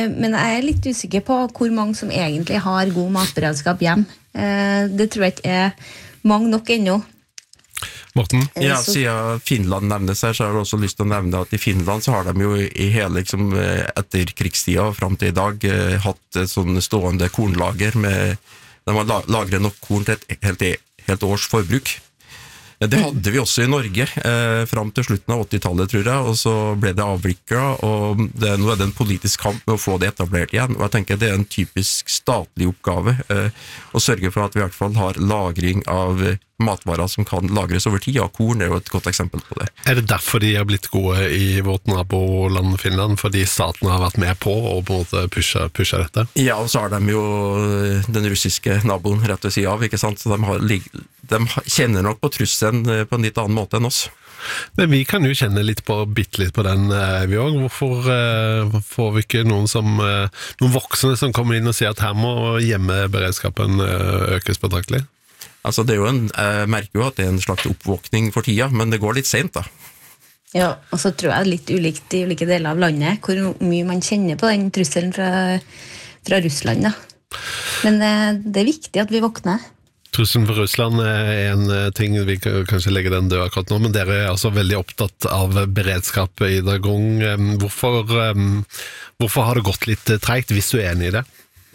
Men jeg litt usikker på hvor mange som egentlig har god matberedskap hjem. Det tror jeg ikke mange nok ennå. Morten? Ja, siden Finland nevnes her, så har jeg også lyst til å nevne at i Finland så har de jo i hele liksom, etterkrigstida frem til i dag hatt et sånn stående kornlager de har lagret nok korn til et helt års forbruk. Det hadde vi også i Norge frem til slutten av 80-tallet, tror jeg, og så ble det avviklet, og nå det en politisk kamp med å få det etablert igjen, og jeg tenker det en typisk statlig oppgave å sørge for at vi i hvert fall har lagring av matvarer som kan lagres over tid, og korn jo et godt eksempel på det. Det derfor de har blitt gode i vårt naboland Finland, fordi staten har vært med på å på en måte pushe dette? Ja, og så har de jo den russiske naboen rett ved siden av, ikke sant? Så de kjenner nok på trusselen på en litt annen måte enn oss. Men vi kan jo kjenne bitte litt på den, vi også. Hvorfor får vi ikke noen voksne som kommer inn og sier at her må hjemmeberedskapen økes betraktelig? Altså jeg merker jo at det en slags oppvåkning for tida, men det går litt sent da. Ja, og så tror jeg litt ulikt i ulike deler av landet, hvor mye man kjenner på den trusselen fra Russland da. Men det viktig at vi våkner. Trusselen for Russland en ting, vi kan kanskje legge den død akkurat nå, men dere altså veldig opptatt av beredskap i dag. Hvorfor har det gått litt tregt, hvis du enig i det?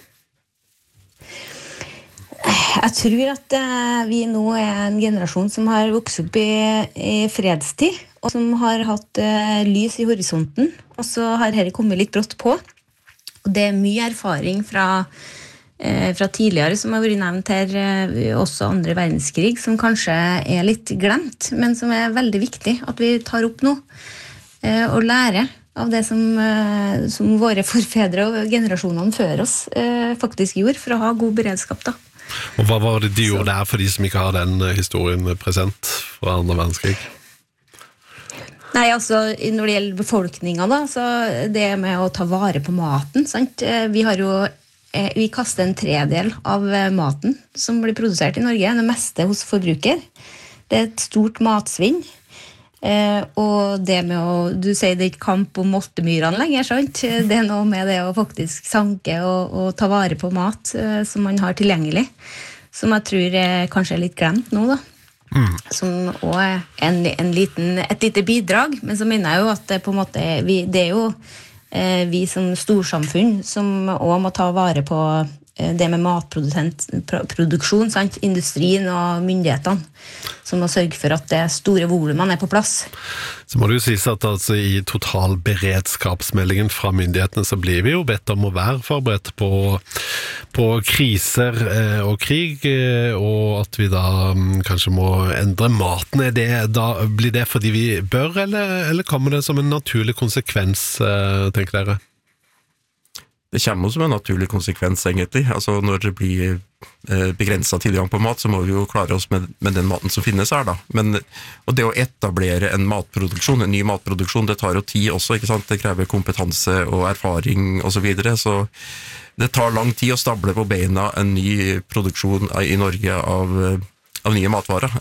Jeg tror at vi nå en generasjon som har vokst opp i fredstid, og som har hatt lys i horisonten, og så har dette kommet litt brått på. Og det mye erfaring fra tidligere som har vært nevnt her, også andre verdenskrig, som kanskje litt glemt, men som veldig viktig at vi tar opp nå, og lærer av det som våre forfedre og generasjonene før oss faktisk gjorde for å ha god beredskap da. Og hva var det de gjorde der for de som ikke har den historien present fra andre verdenskrig? Nei, altså når det gjelder befolkningen da, så det med å ta vare på maten, sant? Vi kaster en tredel av maten som blir produsert i Norge, det meste hos forbruker. Det et stort matsvinn. Og det med du sier det ikke kamp om moltemyrene lenger, sant? Det noe med det å faktisk sanke og ta vare på mat som man har tilgjengelig, som jeg tror kanskje litt glemt nå da. Som også et lite bidrag, men så mener jeg jo at det på en måte, det jo vi som storsamfunn som også må ta vare på det med matproduksjon, sant? Industrien og myndighetene som må sørge for at det store volumene på plass. Så må det jo sies at altså, i totalberedskapsmeldingen fra myndighetene så blir vi jo bedt om å være forberedt på kriser og krig, og at vi da kanskje må endre maten. Blir det fordi vi bør, eller kommer det som en naturlig konsekvens, tenker dere? Det kommer som en naturlig konsekvens egentlig. Altså når det blir begrenset tilgang på mat, så må vi jo klare oss med den maten som finnes her da. Og det å etablere en ny matproduksjon, det tar jo tid også, ikke sant? Det krever kompetanse og erfaring og så videre, så det tar lang tid å stable på beina en ny produksjon i Norge av nye matvarer.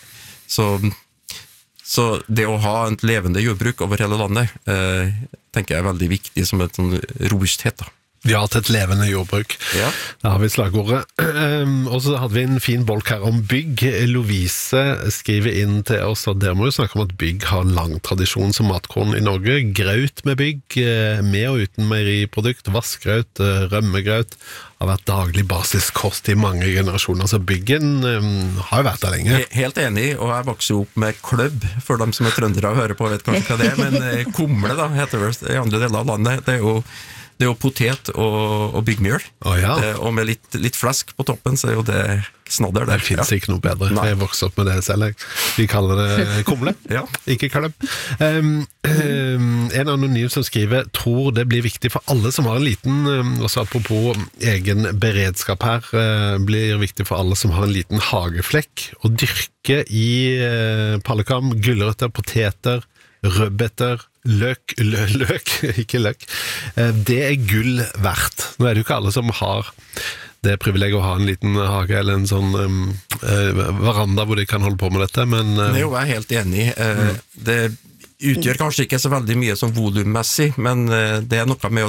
Så det å ha et levende jordbruk over hele landet, tenker jeg veldig viktig som et sånn robusthet da. Ja, til et levende jordbruk. Ja. Da har vi slagordet. Og så hadde vi en fin bolk her om bygg. Lovise skriver inn til oss, og dere må jo snakke om at bygg har lang tradisjon som matkorn i Norge. Graut med bygg, med og uten meieriprodukt, vassgraut, rømmegraut, har vært daglig basiskost i mange generasjoner, så byggen har jo vært der lenge. Helt enig, og jeg vokser opp med kløbb, for dem som trøndere og hører på vet kanskje hva det men kumle da, heter det i andre deler av landet, det er jo potet og byggmjøl, og med litt flesk på toppen, så er jo det snadder der. Det finnes ikke noe bedre, jeg vokser opp med det selv. Vi kaller det kumle, ikke kløbb. En anonym som skriver, tror det blir viktig for alle som har en liten, også apropos egen beredskap her, blir viktig for alle som har en liten hageflekk, å dyrke i pallekam, gulrøtter, poteter, rødbeter, løk, ikke løk. Det er gull verdt. Nå er det jo ikke alle som har det privilegiet å ha en liten hage eller en sånn veranda hvor de kan holde på med dette, men det er jo jeg helt enig i. Det utgjør kanskje ikke så veldig mye som volummessig, men det er noe med